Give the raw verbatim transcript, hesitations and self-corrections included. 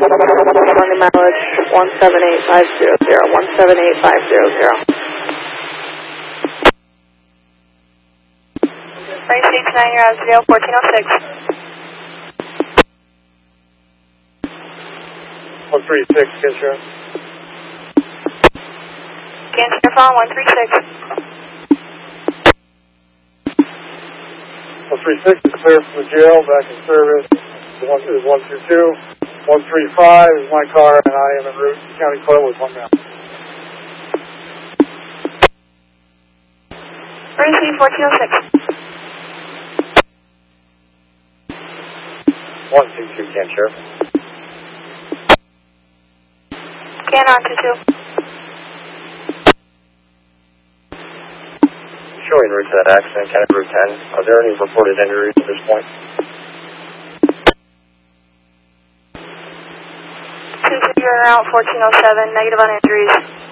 London mileage one seven eight five zero zero, one seven eight five zero zero. Three six nine, you're at zero fourteen oh six. one three six, get your. Against your phone, one three six. one three six is clear from the jail, back in service. one is one two two. one three five is my car, and I am en route to County Court with one now. three C fourteen oh six. one two two, Can Sheriff. Can on two two. Showing route to that accident, County Route ten. Are there any reported injuries at this point? two two, you're around fourteen oh seven, negative on injuries.